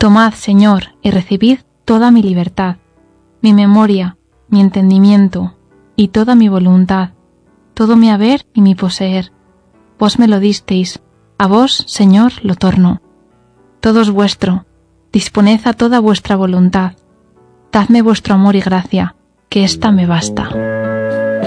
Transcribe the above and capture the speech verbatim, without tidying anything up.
Tomad, Señor, y recibid toda mi libertad, mi memoria, mi entendimiento, y toda mi voluntad, todo mi haber y mi poseer. Vos me lo disteis, a vos, Señor, lo torno. Todo es vuestro, disponed a toda vuestra voluntad. Dadme vuestro amor y gracia, que ésta me basta.